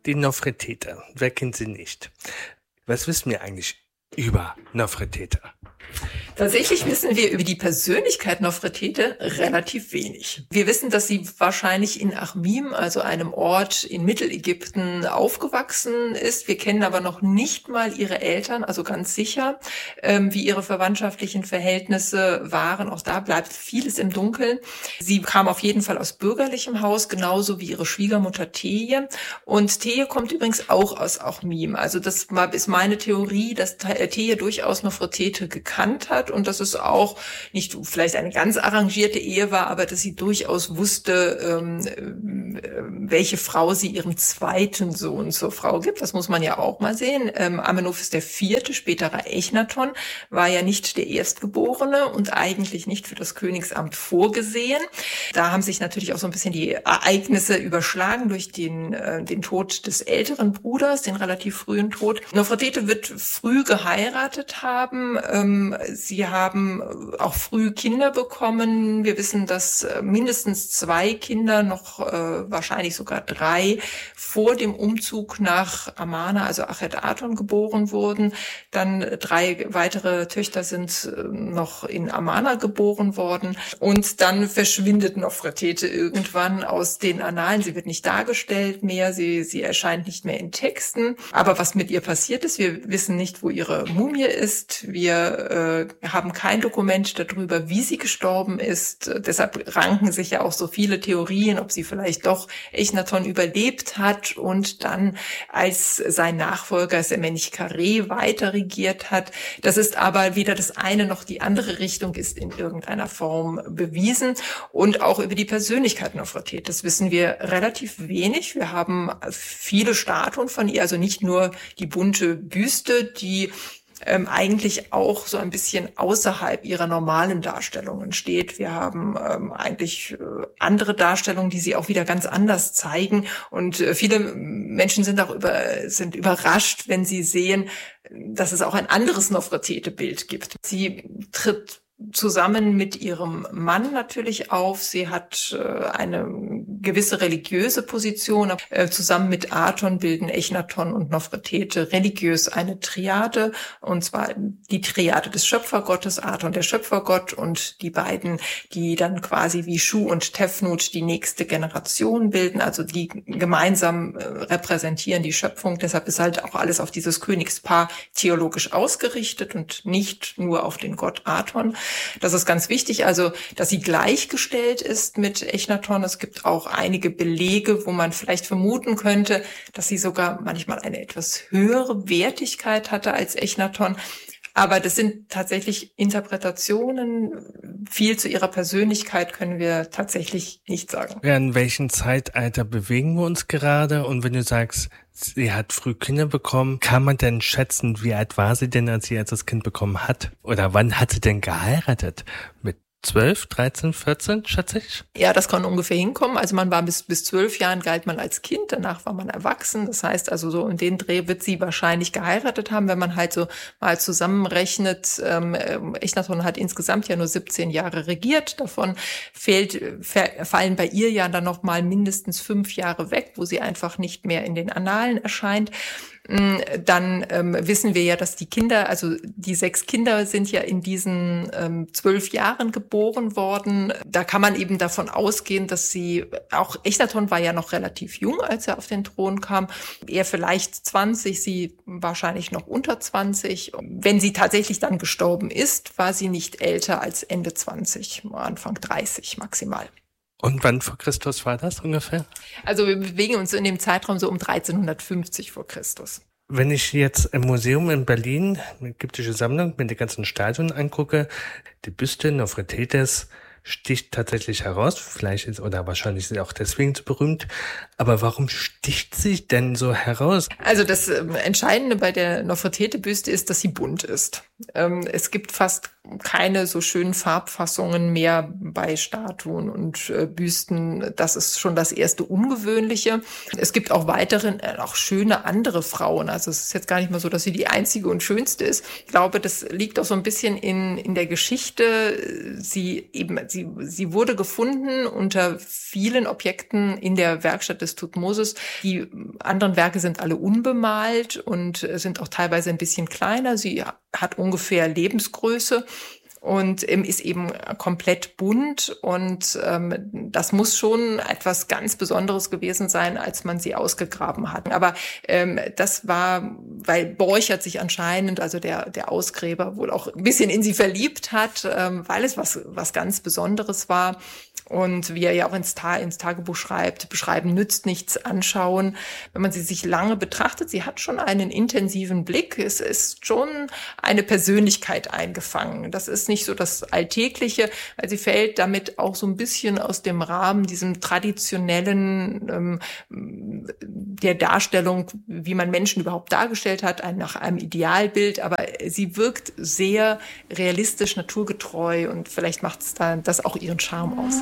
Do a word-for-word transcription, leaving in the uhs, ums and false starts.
die Nofretete. Wer kennt sie nicht? Was wissen wir eigentlich über Nofretete? Tatsächlich wissen wir über die Persönlichkeit Nofretete relativ wenig. Wir wissen, dass sie wahrscheinlich in Achmim, also einem Ort in Mittelägypten, aufgewachsen ist. Wir kennen aber noch nicht mal ihre Eltern, also ganz sicher, ähm, wie ihre verwandtschaftlichen Verhältnisse waren. Auch da bleibt vieles im Dunkeln. Sie kam auf jeden Fall aus bürgerlichem Haus, genauso wie ihre Schwiegermutter Teje. Und Teje kommt übrigens auch aus Achmim. Also das ist meine Theorie, dass Teje durchaus Nofretete gekannt hat und dass es auch nicht vielleicht eine ganz arrangierte Ehe war, aber dass sie durchaus wusste, ähm, welche Frau sie ihrem zweiten Sohn zur Frau gibt. Das muss man ja auch mal sehen. Ähm, Amenophes der Vierte, späterer Echnaton, war ja nicht der Erstgeborene und eigentlich nicht für das Königsamt vorgesehen. Da haben sich natürlich auch so ein bisschen die Ereignisse überschlagen durch den, äh, den Tod des älteren Bruders, den relativ frühen Tod. Nofretete wird früh geheiratet haben. Ähm, Sie haben auch früh Kinder bekommen. Wir wissen, dass mindestens zwei Kinder, noch äh, wahrscheinlich sogar drei, vor dem Umzug nach Amana, also Achet-Aton, geboren wurden. Dann drei weitere Töchter sind äh, noch in Amana geboren worden. Und dann verschwindet Nofretete irgendwann aus den Annalen. Sie wird nicht dargestellt mehr. Sie, sie erscheint nicht mehr in Texten. Aber was mit ihr passiert ist, wir wissen nicht, wo ihre Mumie ist. Wir äh, haben kein Dokument darüber, wie sie gestorben ist. Deshalb ranken sich ja auch so viele Theorien, ob sie vielleicht doch Echnaton überlebt hat und dann als sein Nachfolger Semenchkare weiter regiert hat. Das ist aber weder das eine noch die andere Richtung ist in irgendeiner Form bewiesen. Und auch über die Persönlichkeit Nofretetes wissen wir relativ wenig. Wir haben viele Statuen von ihr, also nicht nur die bunte Büste, die Ähm, eigentlich auch so ein bisschen außerhalb ihrer normalen Darstellungen steht. Wir haben ähm, eigentlich äh, andere Darstellungen, die sie auch wieder ganz anders zeigen. Und äh, viele Menschen sind auch über, sind überrascht, wenn sie sehen, dass es auch ein anderes Nofretete-Bild gibt. Sie tritt zusammen mit ihrem Mann natürlich auf. Sie hat äh, eine gewisse religiöse Position. Äh, zusammen mit Aton bilden Echnaton und Nofretete religiös eine Triade, und zwar die Triade des Schöpfergottes, Aton der Schöpfergott, und die beiden, die dann quasi wie Shu und Tefnut die nächste Generation bilden, also die gemeinsam äh, repräsentieren die Schöpfung. Deshalb ist halt auch alles auf dieses Königspaar theologisch ausgerichtet und nicht nur auf den Gott Aton. Das ist ganz wichtig, also dass sie gleichgestellt ist mit Echnaton. Es gibt auch einige Belege, wo man vielleicht vermuten könnte, dass sie sogar manchmal eine etwas höhere Wertigkeit hatte als Echnaton. Aber das sind tatsächlich Interpretationen. Viel zu ihrer Persönlichkeit können wir tatsächlich nicht sagen. Ja, in welchem Zeitalter bewegen wir uns gerade? Und wenn du sagst, sie hat früh Kinder bekommen, kann man denn schätzen, wie alt war sie denn, als sie jetzt das Kind bekommen hat? Oder wann hat sie denn geheiratet? Mit zwölf, dreizehn, vierzehn, schätze ich? Ja, das kann ungefähr hinkommen. Also man war bis bis zwölf Jahren galt man als Kind, danach war man erwachsen. Das heißt also so in den Dreh wird sie wahrscheinlich geheiratet haben, wenn man halt so mal zusammenrechnet. Ähm, Echnaton hat insgesamt ja nur siebzehn Jahre regiert. Davon fehlt, fallen bei ihr ja dann noch mal mindestens fünf Jahre weg, wo sie einfach nicht mehr in den Annalen erscheint. Dann ähm, wissen wir ja, dass die Kinder, also die sechs Kinder sind ja in diesen ähm, zwölf Jahren geboren worden. Da kann man eben davon ausgehen, dass sie, auch Echnaton war ja noch relativ jung, als er auf den Thron kam. Er vielleicht zwanzig, sie wahrscheinlich noch unter zwanzig. Wenn sie tatsächlich dann gestorben ist, war sie nicht älter als Ende zwanzig, Anfang dreißig maximal. Und wann vor Christus war das ungefähr? Also wir bewegen uns in dem Zeitraum so um dreizehnhundertfünfzig vor Christus. Wenn ich jetzt im Museum in Berlin, eine ägyptische Sammlung, mit den ganzen Statuen angucke, die Büste Nofretetes sticht tatsächlich heraus. Vielleicht ist, oder wahrscheinlich ist sie auch deswegen so berühmt. Aber warum sticht sie denn so heraus? Also das Entscheidende bei der Nofretete-Büste ist, dass sie bunt ist. Es gibt fast keine so schönen Farbfassungen mehr bei Statuen und äh, Büsten. Das ist schon das erste Ungewöhnliche. Es gibt auch weitere, äh, auch schöne andere Frauen. Also es ist jetzt gar nicht mal so, dass sie die einzige und schönste ist. Ich glaube, das liegt auch so ein bisschen in in der Geschichte. Sie eben, sie sie wurde gefunden unter vielen Objekten in der Werkstatt des Thutmosis. Die anderen Werke sind alle unbemalt und sind auch teilweise ein bisschen kleiner. Sie hat ungefähr Lebensgröße und ähm, ist eben komplett bunt. Und ähm, das muss schon etwas ganz Besonderes gewesen sein, als man sie ausgegraben hat. Aber ähm, das war, weil Borchert sich anscheinend, also der der Ausgräber, wohl auch ein bisschen in sie verliebt hat, ähm, weil es was was ganz Besonderes war. Und wie er ja auch ins, Ta- ins Tagebuch schreibt, beschreiben nützt nichts, anschauen. Wenn man sie sich lange betrachtet, sie hat schon einen intensiven Blick. Es ist schon eine Persönlichkeit eingefangen. Das ist nicht so das Alltägliche, weil sie fällt damit auch so ein bisschen aus dem Rahmen, diesem traditionellen, ähm, der Darstellung, wie man Menschen überhaupt dargestellt hat, ein, nach einem Idealbild. Aber sie wirkt sehr realistisch, naturgetreu und vielleicht macht es da das auch ihren Charme aus.